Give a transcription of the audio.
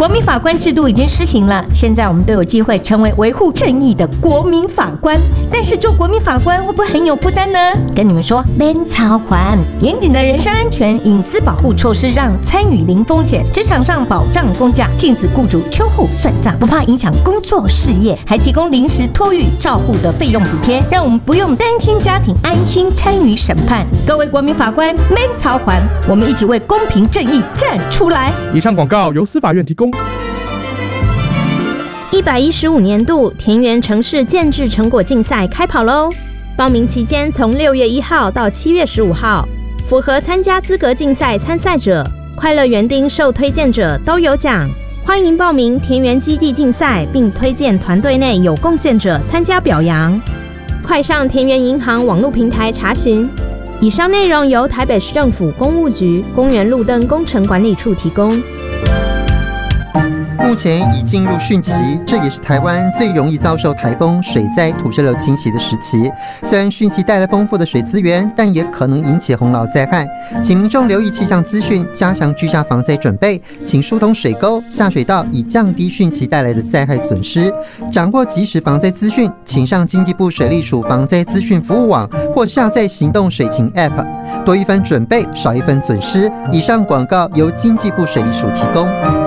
国民法官制度已经施行了，现在我们都有机会成为维护正义的国民法官。但是做国民法官会不会很有负担呢？跟你们说，免操还严谨的人身安全、隐私保护措施，让参与零风险，职场上保障公假，禁止雇主秋后算账，不怕影响工作事业，还提供临时托育照护的费用补贴，让我们不用担心家庭，安心参与审判。各位国民法官，免操还，我们一起为公平正义站出来。 以上广告由司法院提供。 115年度田园城市建制成果竞赛开跑喽！报名期间从6月1号到7月15号，符合参加资格竞赛参赛者、快乐园丁受推荐者都有奖。欢迎报名田园基地竞赛，并推荐团队内有贡献者参加表扬。快上田园银行网络平台查询。以上内容由台北市政府公务局公园路灯工程管理处提供。 目前已进入汛期，这也是台湾最容易遭受台风、水灾、土石流侵袭的时期。虽然汛期带来丰富的水资源，但也可能引起洪涝灾害。请民众留意气象资讯，加强居家防灾准备，请疏通水沟、下水道，以降低汛期带来的灾害损失。掌握即时防灾资讯，请上经济部水利署防灾资讯服务网，或下载行动水情 App。多一分准备，少一分损失。以上广告由经济部水利署提供。